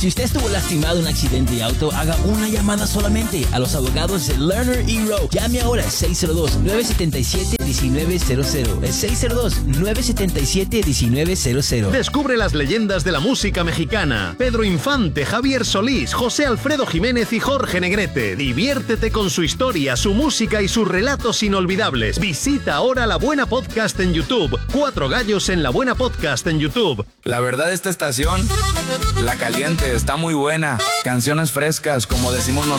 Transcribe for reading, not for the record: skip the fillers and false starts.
Si usted estuvo lastimado en un accidente de auto, haga una llamada solamente a los abogados de Lerner y Rowe. Llame ahora al 602-977-1900. El 602-977-1900. Descubre las leyendas de la música mexicana. Pedro Infante, Javier Solís, José Alfredo Jiménez y Jorge Negrete. Diviértete con su historia, su música y sus relatos inolvidables. Visita ahora La Buena Podcast en YouTube. 4 gallos en La Buena Podcast en YouTube. La verdad, esta estación, La Caliente, está muy buena. Canciones frescas, como decimos nosotros.